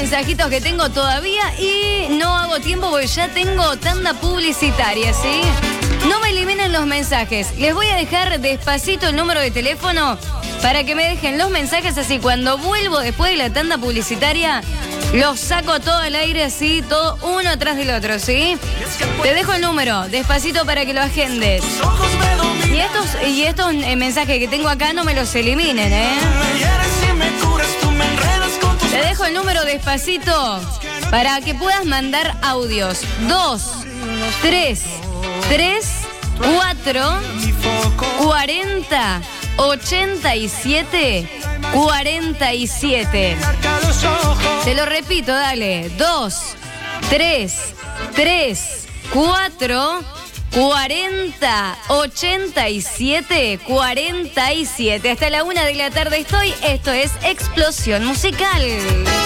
mensajitos que tengo todavía y no hago tiempo porque ya tengo tanda publicitaria, ¿sí? No me eliminen los mensajes. Les voy a dejar despacito el número de teléfono para que me dejen los mensajes, así cuando vuelvo después de la tanda publicitaria los saco todo al aire, así, todo uno atrás del otro, ¿sí? Te dejo el número despacito para que lo agendes. Y estos mensajes que tengo acá no me los eliminen, ¿eh? Te dejo el número despacito para que puedas mandar audios. 2, 3, 4, 40, 87, 47. Te lo repito, dale. 2, 3, 4, 40, 87, 47. Hasta la 1 de la tarde estoy. Esto es Explosión Musical.